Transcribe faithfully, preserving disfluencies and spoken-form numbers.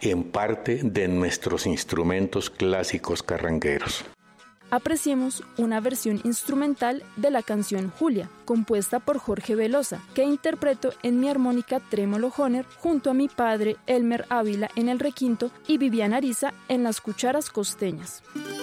en parte de nuestros instrumentos clásicos carrangueros. Apreciemos una versión instrumental de la canción Julia, compuesta por Jorge Velosa, que interpreto en mi armónica trémolo Hohner junto a mi padre Elmer Ávila en el requinto y Viviana Ariza en las cucharas costeñas.